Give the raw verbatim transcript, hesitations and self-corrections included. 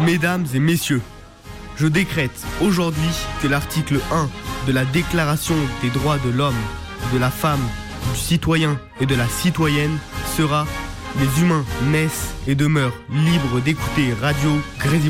Mesdames et messieurs, je décrète aujourd'hui que l'article un de la Déclaration des droits de l'homme, de la femme, du citoyen et de la citoyenne sera « Les humains naissent et demeurent libres d'écouter Radio Grésivaudan ».